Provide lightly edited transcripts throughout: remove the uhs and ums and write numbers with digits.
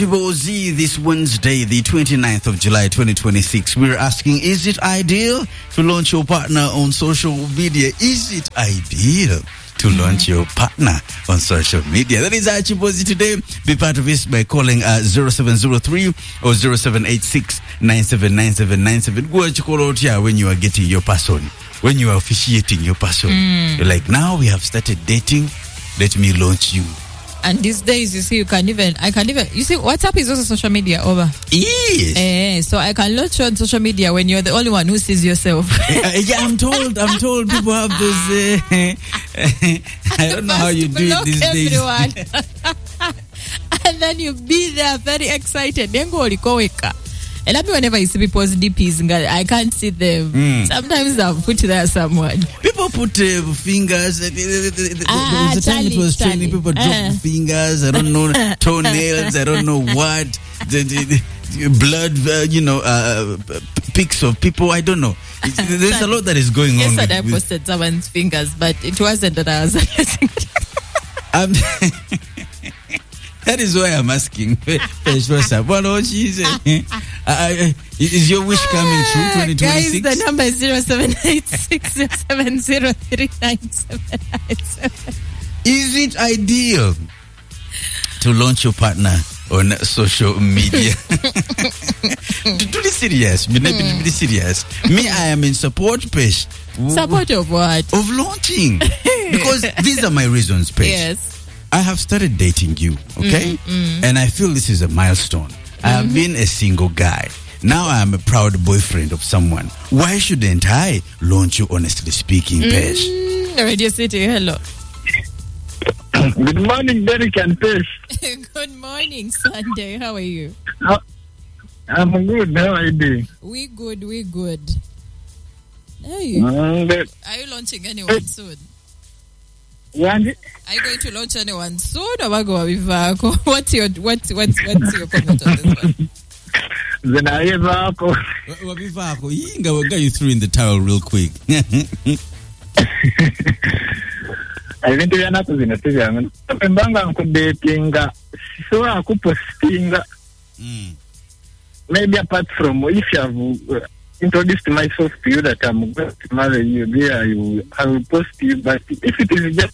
Z, this Wednesday, the 29th of July, 2026, we're asking, is it ideal to launch your partner on social media? Is it ideal to launch your partner on social media? That is Archibald today. Be part of this by calling 0703 or 0786 979797. Go and call out here when you are getting your person, when you are officiating your person. You're like, now we have started dating, let me launch you. And these days, you see, you can even, you see, WhatsApp is also social media over. Yes. So I can launch you on social media when you're the only one who sees yourself. Yeah, I'm told people have those, I don't know how you do it these days. And then you be there very excited. Then go and I mean, whenever you see people's DPs, I can't see them. Sometimes I'll put there someone. People put fingers. The time it was training, people drop fingers. I don't know, toenails. I don't know what. The blood, pics of people. I don't know. There's a lot that is going on. Yes, I posted someone's fingers, but it wasn't that I was listening to. That is why I'm asking. Is your wish coming true? 2026? Guys, the number is 0786703977. Is it ideal to launch your partner on social media? To be serious. Be serious. Me, I am in support, Pesh. Support of what? Of launching. Because these are my reasons, Pesh. Yes. I have started dating you, okay? And I feel this is a milestone. I have been a single guy. Now I am a proud boyfriend of someone. Why shouldn't I launch you, honestly speaking, Pesh? Radio City, hello. Good morning, Derek and Pesh. Good morning, Sunday. How are you? I'm good. How are you doing? We good. Hey. Are you launching anyone soon? Are you going to launch anyone soon or what's your comment on this one? We'll get you through in the towel real quick. I think we are not going to see them. I'm dating. So I could posting. Maybe apart from if you have introduced myself to you that I'm going to marry you, there I will post you. But if it is just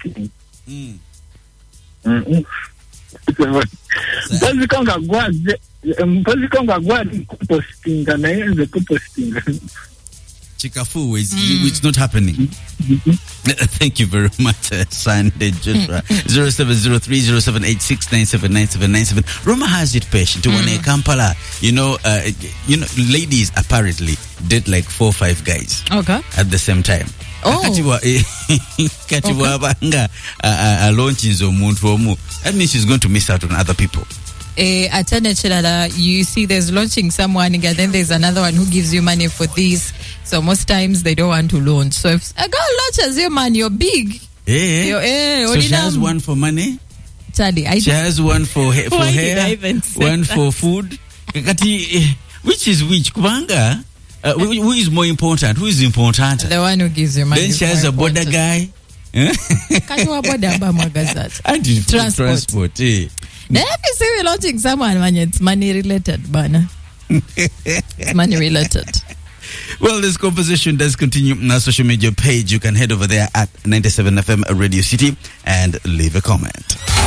Chikafu, it's not happening. Thank you very much, Sunday Joshua. 0703-0786-979797. Roma has it patient to Kampala. Ladies apparently date like 4 or 5 guys. Okay. At the same time. That means she's going to miss out on other people. You see, there's launching someone, and then there's another one who gives you money for this. So most times they don't want to launch. So if a girl launches you, man, you're big. So she has one for money. Charlie, she has one for hair, one for food. Which is which? Kubanga? Who is more important? Who is important? The one who gives you money. Then she has a border guy. Transport. Now, if you say we're launching someone, man, it's money related, man. It's money related. Well, this conversation does continue on our social media page. You can head over there at 97FM Radio City and leave a comment.